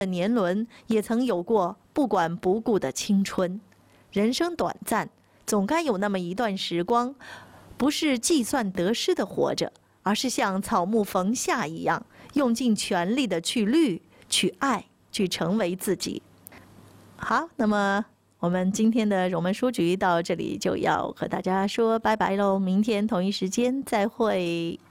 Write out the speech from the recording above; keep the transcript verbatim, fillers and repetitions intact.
年轮也曾有过不管不顾的青春。人生短暂，总该有那么一段时光，不是计算得失的活着，而是像草木逢夏一样，用尽全力的去绿、去爱、去成为自己。好，那么我们今天的荣门书局到这里就要和大家说拜拜喽，明天同一时间再会。